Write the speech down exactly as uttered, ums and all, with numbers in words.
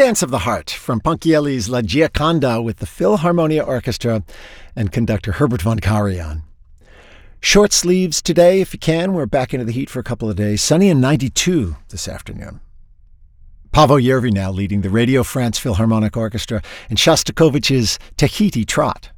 Dance of the Heart from Ponchielli's La Gioconda with the Philharmonia Orchestra and conductor Herbert von Karajan. Short sleeves today, if you can. We're back into the heat for a couple of days. Sunny and ninety-two this afternoon. Paavo Järvi now leading the Radio France Philharmonic Orchestra and Shostakovich's Tahiti Trot.